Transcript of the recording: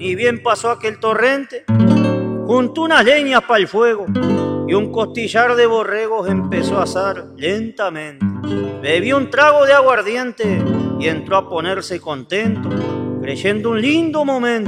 ni bien pasó aquel torrente, juntó unas leñas para el fuego y un costillar de borregos empezó a asar lentamente. Bebió un trago de aguardiente y entró a ponerse contento, creyendo un lindo momento.